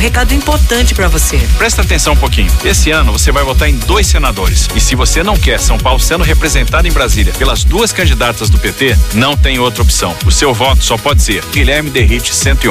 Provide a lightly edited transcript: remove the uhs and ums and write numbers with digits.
recado importante para você. Presta atenção um pouquinho. Esse ano você vai votar em 2 senadores. E se você não quer São Paulo sendo representado em Brasília pelas 2 candidatas do PT, não tem outra opção. O seu voto só pode ser Guilherme Derrite 111.